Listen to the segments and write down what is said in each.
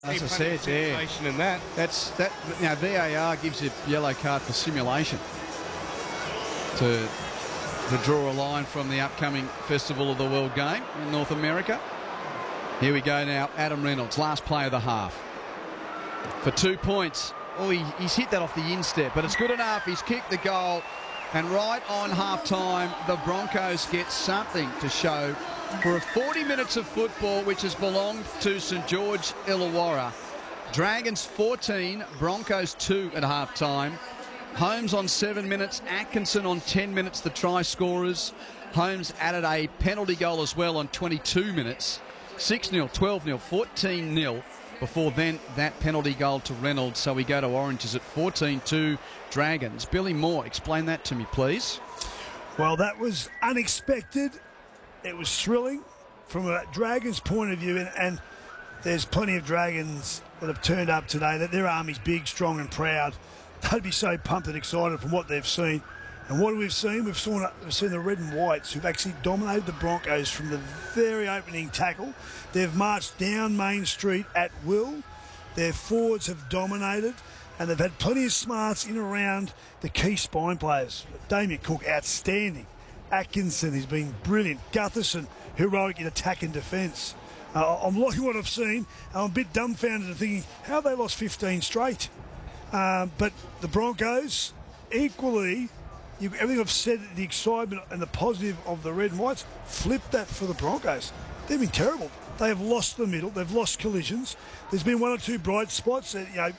As I said, Simulation in that. that's that. Now VAR gives you a yellow card for simulation to draw a line from the upcoming Festival of the World game in North America. Here we go now. Adam Reynolds, last play of the half for 2 points. Oh, he's hit that off the instep, but it's good enough. He's kicked the goal, and right on half-time, the Broncos get something to show for 40 minutes of football, which has belonged to St George Illawarra. Dragons 14, Broncos 2 at half-time. Holmes on 7 minutes, Atkinson on 10 minutes, the try scorers. Holmes added a penalty goal as well on 22 minutes. 6-0, 12-0, 14-0. Before then, that penalty goal to Reynolds. So we go to Oranges at 14-2 Dragons. Billy Moore, explain that to me, please. Well, that was unexpected. It was thrilling from a Dragons point of view, and there's plenty of Dragons that have turned up today. That their army's big, strong and proud. They'd be so pumped and excited from what they've seen. And what have we seen? We've seen the red and whites who've actually dominated the Broncos from the very opening tackle. They've marched down Main Street at will. Their forwards have dominated, and they've had plenty of smarts in around the key spine players. Damien Cook, outstanding. Atkinson has been brilliant. Gutherson, heroic in attack and defence. I'm liking what I've seen. I'm a bit dumbfounded and thinking, how have they lost 15 straight? But the Broncos, equally, everything I've said, the excitement and the positive of the red and whites, flip that for the Broncos. They've been terrible. They have lost the middle. They've lost collisions. There's been one or two bright spots.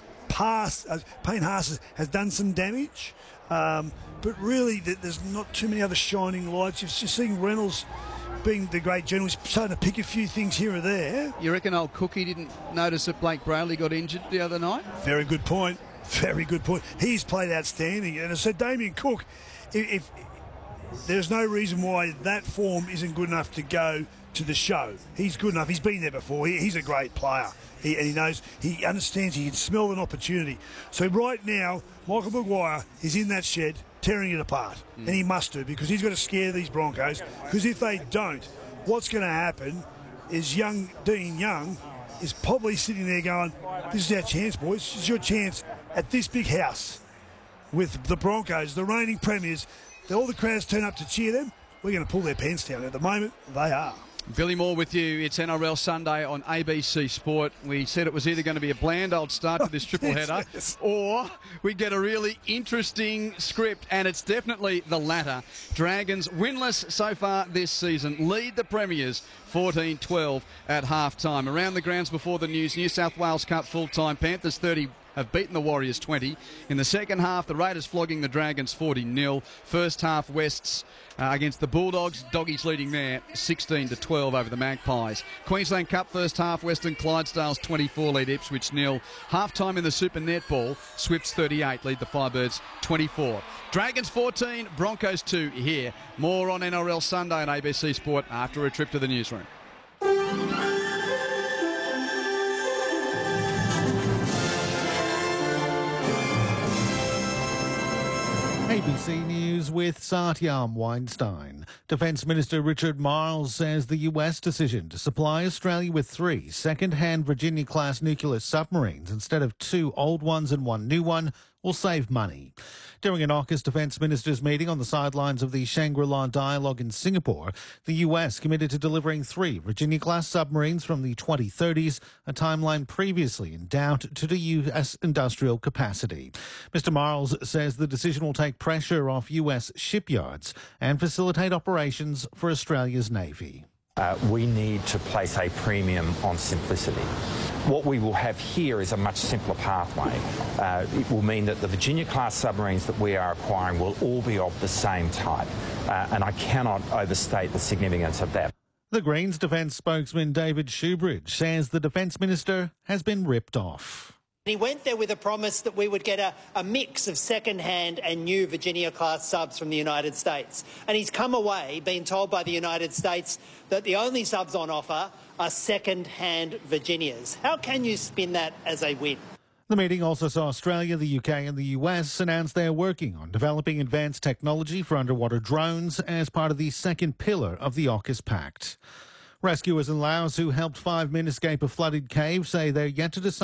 Payne Haas has done some damage. But really, there's not too many other shining lights. You're just seeing Reynolds being the great general. He's starting to pick a few things here or there. You reckon old Cookie didn't notice that Blake Brayley got injured the other night? Very good point. Very good point. He's played outstanding. And so Damien Cook, if there's no reason why that form isn't good enough to go to the show. He's good enough. He's been there before. He's a great player. He knows, he understands, he can smell an opportunity. So right now, Michael Maguire is in that shed tearing it apart. And he must do, because he's got to scare these Broncos. Because if they don't, what's going to happen is Dean Young is probably sitting there going, this is our chance, boys. This is your chance at this big house with the Broncos, the reigning premiers. All the crowds turn up to cheer them. We're going to pull their pants down. At the moment, they are. Billy Moore with you. It's NRL Sunday on ABC Sport. We said it was either going to be a bland old start to this triple header, or we get a really interesting script, and it's definitely the latter. Dragons, winless so far this season, lead the Premiers 14-12 at half-time. Around the grounds before the news, New South Wales Cup full-time, Panthers 30 have beaten the Warriors 20. In the second half, the Raiders flogging the Dragons 40-0. First half, Wests against the Bulldogs. Doggies leading there 16-12 over the Magpies. Queensland Cup first half, Western Clydesdales 24 lead Ipswich 0. Half-time in the Super Netball, Swifts 38 lead the Firebirds 24. Dragons 14, Broncos 2 here. More on NRL Sunday on ABC Sport after a trip to the newsroom. ABC News with Satyam Weinstein. Defence Minister Richard Marles says the US decision to supply Australia with 3 second-hand Virginia-class nuclear submarines instead of 2 old ones and 1 new one will save money. During an AUKUS Defence Ministers meeting on the sidelines of the Shangri-La Dialogue in Singapore, the US committed to delivering 3 Virginia-class submarines from the 2030s, a timeline previously in doubt to the US industrial capacity. Mr Marles says the decision will take pressure off US shipyards and facilitate operations for Australia's Navy. We need to place a premium on simplicity. What we will have here is a much simpler pathway. It will mean that the Virginia-class submarines that we are acquiring will all be of the same type, and I cannot overstate the significance of that. The Greens Defence spokesman David Shoebridge says the Defence Minister has been ripped off. He went there with a promise that we would get a mix of second-hand and new Virginia-class subs from the United States. And he's come away being told by the United States that the only subs on offer are second-hand Virginias. How can you spin that as a win? The meeting also saw Australia, the UK and the US announce they're working on developing advanced technology for underwater drones as part of the second pillar of the AUKUS Pact. Rescuers in Laos who helped 5 men escape a flooded cave say they're yet to decide